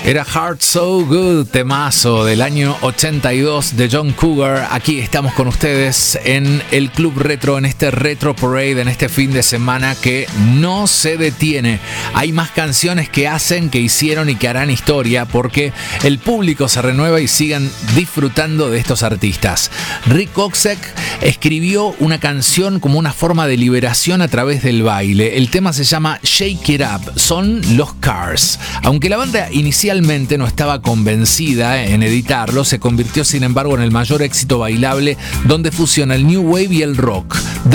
Era Heart So Good, temazo del año 82 de John Cougar. Aquí estamos con ustedes en el Club Retro, en este Retro Parade, en este fin de semana que no se detiene. Hay más canciones que hicieron y que harán historia porque el público se renueva y sigan disfrutando de estos artistas. Rick Ocasek escribió una canción como una forma de liberación a través del baile. El tema se llama Shake It Up, son los Cars. Aunque la banda inicialmente no estaba convencida en editarlo, se convirtió sin embargo en el mayor éxito bailable donde fusiona el new wave y el rock.